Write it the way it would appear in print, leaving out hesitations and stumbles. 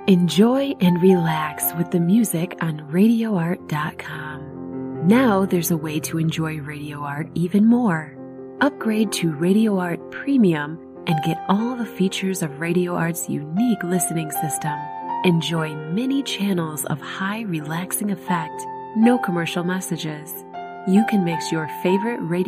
Enjoy and relax with the music on RadioArt.com. Now there's a way to enjoy Radio Art even more. Upgrade to Radio Art Premium and get all the features of Radio Art's unique listening system. Enjoy many channels of high relaxing effect, no commercial messages. You can mix your favorite radio